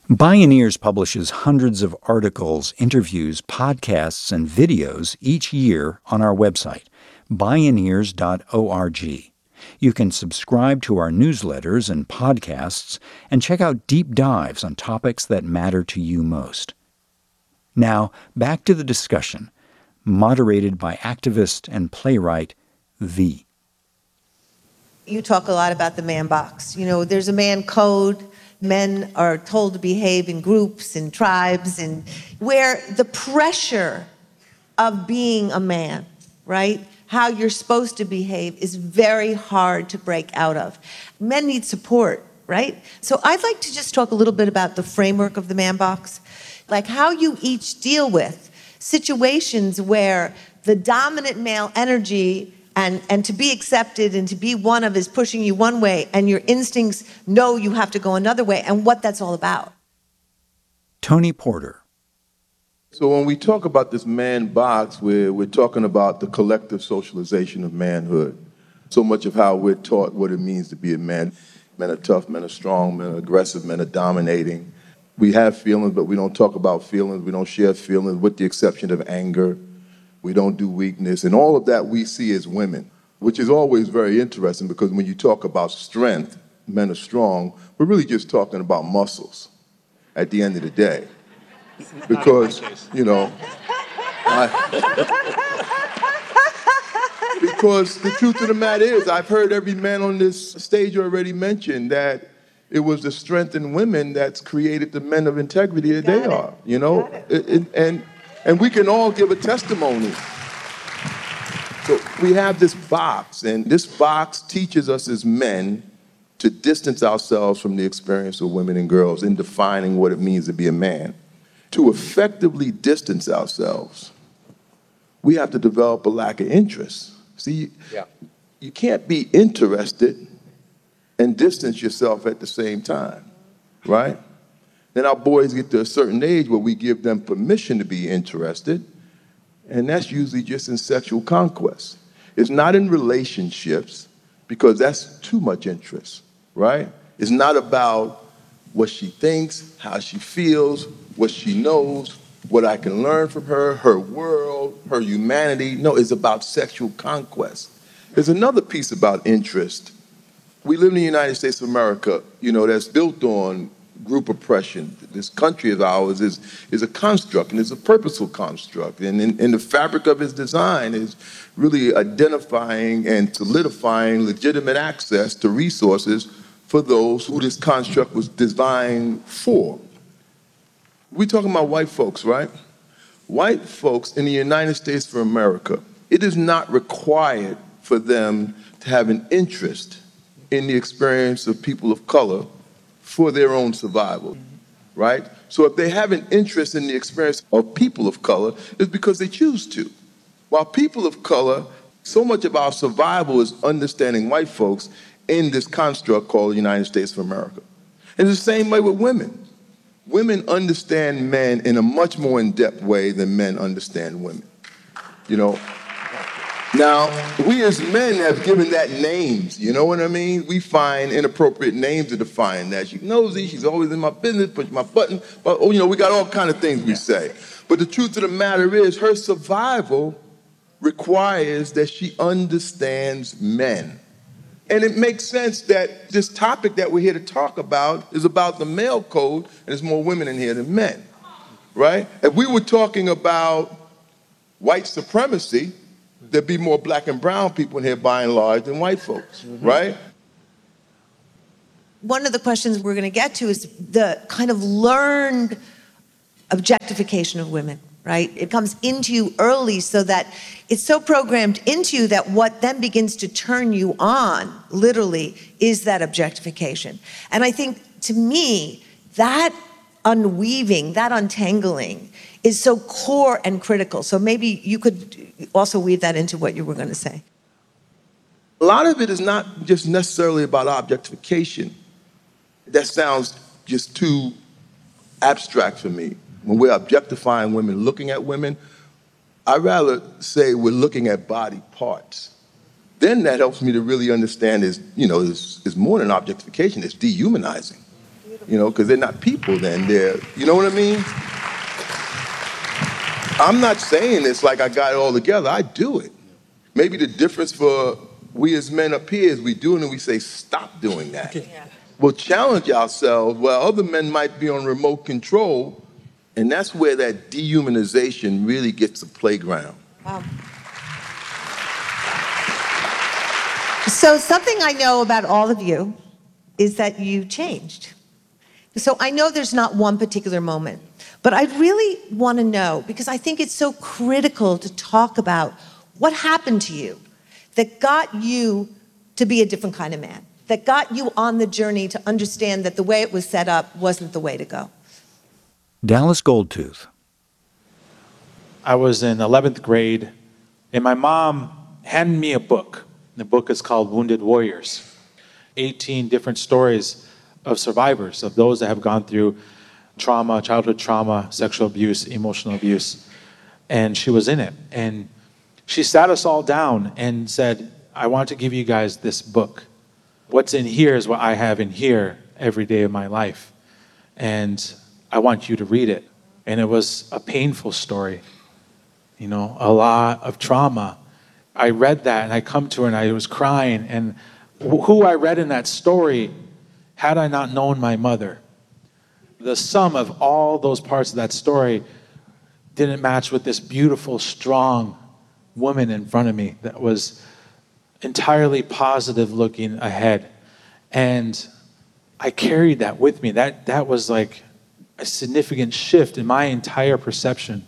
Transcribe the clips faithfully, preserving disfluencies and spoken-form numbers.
Bioneers publishes hundreds of articles, interviews, podcasts, and videos each year on our website, bioneers dot org. You can subscribe to our newsletters and podcasts and check out deep dives on topics that matter to you most. Now, back to the discussion, moderated by activist and playwright V. You talk a lot about the man box. You know, there's a man code. Men are told to behave in groups, in tribes, and where the pressure of being a man, right? How you're supposed to behave is very hard to break out of. Men need support, right? So I'd like to just talk a little bit about the framework of the man box, like how you each deal with situations where the dominant male energy And, and to be accepted and to be one of is pushing you one way, and your instincts know you have to go another way, and what that's all about. Tony Porter. So when we talk about this man box, we're, we're talking about the collective socialization of manhood. So much of how we're taught what it means to be a man. Men are tough, men are strong, men are aggressive, men are dominating. We have feelings, but we don't talk about feelings. We don't share feelings, with the exception of anger. We don't do weakness, and all of that we see as women, which is always very interesting because when you talk about strength, men are strong, we're really just talking about muscles at the end of the day. Because, you know, I, because the truth of the matter is, I've heard every man on this stage already mention that it was the strength in women that's created the men of integrity that they are, you know? It, it, and And we can all give a testimony. So we have this box, and this box teaches us as men to distance ourselves from the experience of women and girls in defining what it means to be a man. To effectively distance ourselves, we have to develop a lack of interest. See, yeah. You can't be interested and distance yourself at the same time, right? Then our boys get to a certain age where we give them permission to be interested, and that's usually just in sexual conquest. It's not in relationships, because that's too much interest, right? It's not about what she thinks, how she feels, what she knows, what I can learn from her, her world, her humanity. No, it's about sexual conquest. There's another piece about interest. We live in the United States of America, you know, that's built on group oppression. This country of ours is, is a construct, and it's a purposeful construct. And in, in the fabric of its design is really identifying and solidifying legitimate access to resources for those who this construct was designed for. We're talking about white folks, right? White folks in the United States of America, it is not required for them to have an interest in the experience of people of color for their own survival, right? So if they have an interest in the experience of people of color, it's because they choose to. While people of color, so much of our survival is understanding white folks in this construct called the United States of America. And it's the same way with women. Women understand men in a much more in-depth way than men understand women, you know? Now, we as men have given that names, you know what I mean? We find inappropriate names to define that. She's nosy, she's always in my business, push my button, but, oh, you know, we got all kind of things we say. But the truth of the matter is, her survival requires that she understands men. And it makes sense that this topic that we're here to talk about is about the male code, and there's more women in here than men, right? If we were talking about white supremacy, there'd be more black and brown people in here by and large than white folks, mm-hmm. right? One of the questions we're going to get to is the kind of learned objectification of women, right? It comes into you early so that it's so programmed into you that what then begins to turn you on, literally, is that objectification. And I think, to me, that unweaving, that untangling is so core and critical. So maybe you could also weave that into what you were going to say. A lot of it is not just necessarily about objectification. That sounds just too abstract for me. When we're objectifying women, looking at women, I'd rather say we're looking at body parts. Then that helps me to really understand is, you know, is, is more than objectification, it's dehumanizing. You know, because they're not people then. They're, you know what I mean? I'm not saying this like I got it all together. I do it. Maybe the difference for we as men up here is we do it and we say, stop doing that. Okay. Yeah. We'll challenge ourselves while other men might be on remote control, and that's where that dehumanization really gets a playground. Wow. So something I know about all of you is that you changed. So I know there's not one particular moment, but I really want to know, because I think it's so critical to talk about what happened to you that got you to be a different kind of man, that got you on the journey to understand that the way it was set up wasn't the way to go. Dallas Goldtooth. I was in eleventh grade, and my mom handed me a book. The book is called Wounded Warriors. eighteen different stories of survivors, of those that have gone through trauma, childhood trauma, sexual abuse, emotional abuse. And she was in it. And she sat us all down and said, I want to give you guys this book. What's in here is what I have in here every day of my life. And I want you to read it. And it was a painful story, you know, a lot of trauma. I read that and I come to her and I was crying. And who I read in that story, had I not known my mother, the sum of all those parts of that story didn't match with this beautiful, strong woman in front of me that was entirely positive looking ahead. And I carried that with me. That, that was like a significant shift in my entire perception,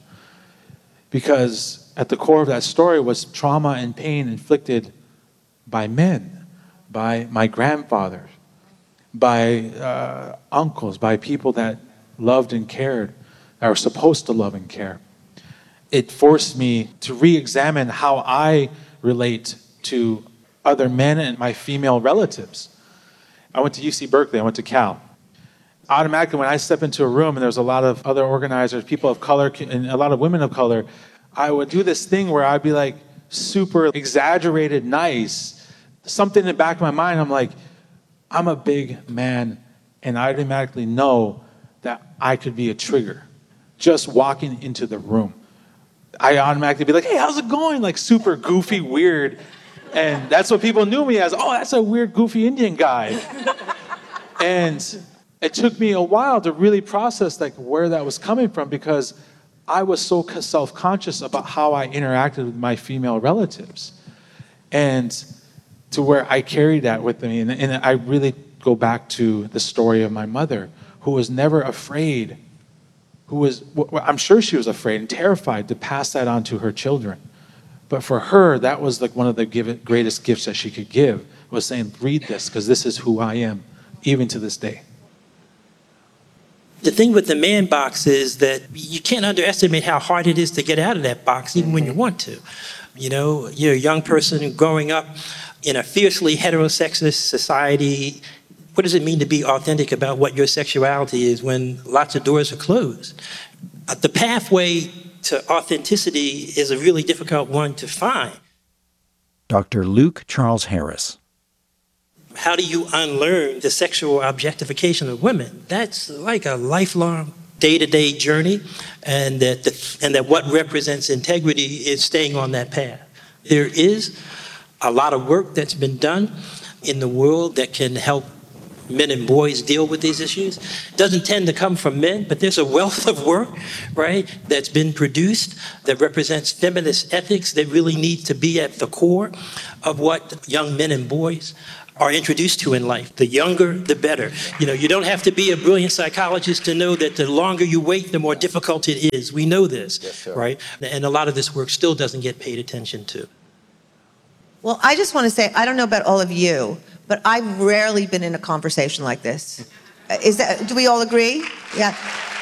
because at the core of that story was trauma and pain inflicted by men, by my grandfather, by uh, uncles, by people that loved and cared, that were supposed to love and care. It forced me to re-examine how I relate to other men and my female relatives. I went to U C Berkeley, I went to Cal. Automatically, when I step into a room and there's a lot of other organizers, people of color, and a lot of women of color, I would do this thing where I'd be like super exaggerated nice. Something in the back of my mind, I'm like, I'm a big man, and I automatically know that I could be a trigger just walking into the room. I automatically be like, hey, how's it going? Like super goofy, weird. And that's what people knew me as. Oh, that's a weird, goofy Indian guy. And it took me a while to really process like where that was coming from, because I was so self-conscious about how I interacted with my female relatives. And to where I carried that with me. And, and I really go back to the story of my mother, who was never afraid, who was, I'm sure she was afraid and terrified to pass that on to her children. But for her, that was like one of the give, greatest gifts that she could give, was saying, read this, because this is who I am, even to this day. The thing with the man box is that you can't underestimate how hard it is to get out of that box, even when you want to. You know, you're a young person growing up in a fiercely heterosexist society. What does it mean to be authentic about what your sexuality is when lots of doors are closed? The pathway to authenticity is a really difficult one to find. Doctor Luke Charles Harris. How do you unlearn the sexual objectification of women? That's like a lifelong day-to-day journey, and that the, and that what represents integrity is staying on that path. There is a lot of work that's been done in the world that can help men and boys deal with these issues. It doesn't tend to come from men, but there's a wealth of work, right, that's been produced that represents feminist ethics that really need to be at the core of what young men and boys are introduced to in life. The younger, the better. You know, you don't have to be a brilliant psychologist to know that the longer you wait, the more difficult it is. We know this, yes, right? And a lot of this work still doesn't get paid attention to. Well, I just want to say, I don't know about all of you, but I've rarely been in a conversation like this. Is that, do we all agree? Yeah.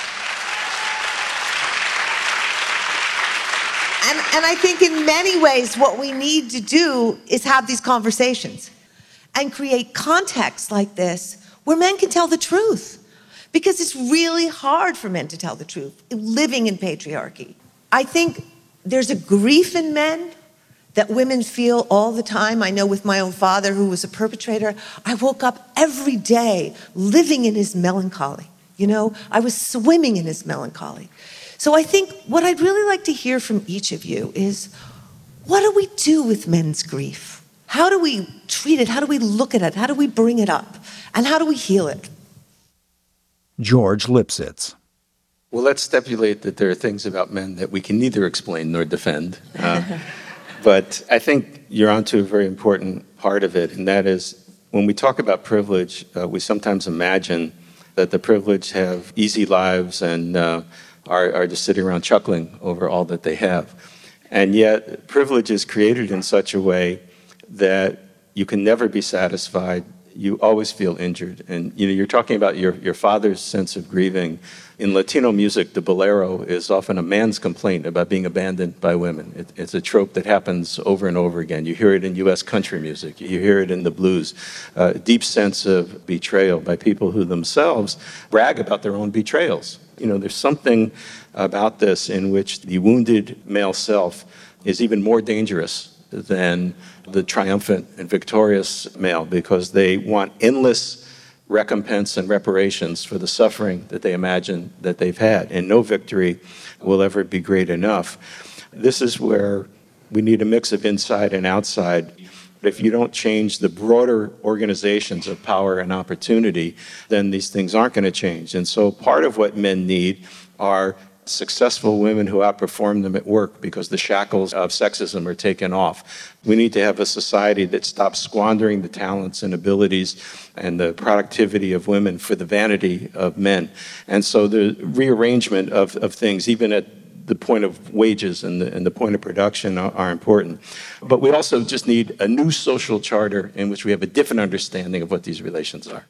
And, and I think in many ways, what we need to do is have these conversations and create contexts like this where men can tell the truth. Because it's really hard for men to tell the truth, living in patriarchy. I think there's a grief in men that women feel all the time. I know with my own father, who was a perpetrator, I woke up every day living in his melancholy. You know, I was swimming in his melancholy. So I think what I'd really like to hear from each of you is, what do we do with men's grief? How do we treat it? How do we look at it? How do we bring it up? And how do we heal it? George Lipsitz. Well, let's stipulate that there are things about men that we can neither explain nor defend. Uh, but I think you're onto a very important part of it, and that is when we talk about privilege, uh, we sometimes imagine that the privileged have easy lives and uh, are, are just sitting around chuckling over all that they have. And yet, privilege is created in such a way that you can never be satisfied. You always feel injured. And you know, you're talking about your, your father's sense of grieving. In Latino music, the bolero is often a man's complaint about being abandoned by women. It, it's a trope that happens over and over again. You hear it in U S country music. You hear it in the blues. A deep sense of betrayal by people who themselves brag about their own betrayals. You know, there's something about this in which the wounded male self is even more dangerous than the triumphant and victorious male, because they want endless recompense and reparations for the suffering that they imagine that they've had, and no victory will ever be great enough. This is where we need a mix of inside and outside. But if you don't change the broader organizations of power and opportunity, then these things aren't going to change. And so part of what men need are successful women who outperform them at work because the shackles of sexism are taken off. We need to have a society that stops squandering the talents and abilities and the productivity of women for the vanity of men. And so the rearrangement of, of things, even at the point of wages and the, and the point of production are, are important. But we also just need a new social charter in which we have a different understanding of what these relations are.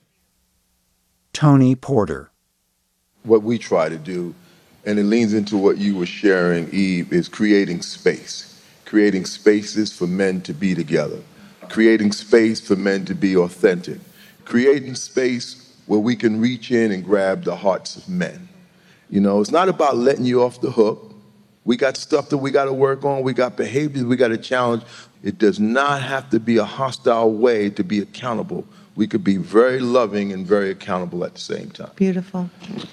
Tony Porter. What we try to do, and it leans into what you were sharing, Eve, is creating space. Creating spaces for men to be together. Creating space for men to be authentic. Creating space where we can reach in and grab the hearts of men. You know, it's not about letting you off the hook. We got stuff that we got to work on. We got behaviors we got to challenge. It does not have to be a hostile way to be accountable. We could be very loving and very accountable at the same time. Beautiful.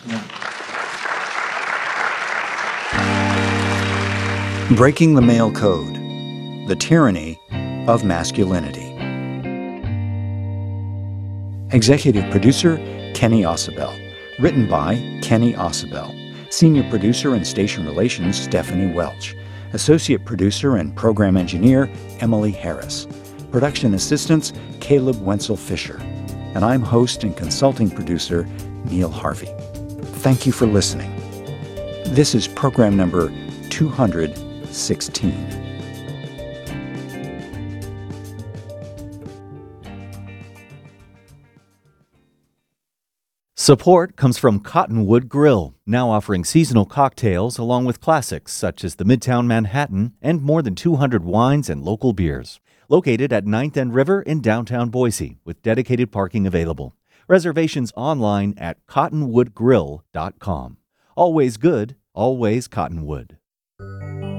Breaking the Male Code, the Tyranny of Masculinity. Executive producer, Kenny Ausubel. Written by Kenny Ausubel. Senior producer and station relations, Stephanie Welch. Associate producer and program engineer, Emily Harris. Production assistants, Caleb Wenzel Fisher. And I'm host and consulting producer, Neil Harvey. Thank you for listening. This is program number two hundred sixteen. Support comes from Cottonwood Grill, now offering seasonal cocktails along with classics such as the Midtown Manhattan and more than two hundred wines and local beers. Located at ninth and River in downtown Boise, with dedicated parking available. Reservations online at cottonwood grill dot com. Always good, always Cottonwood.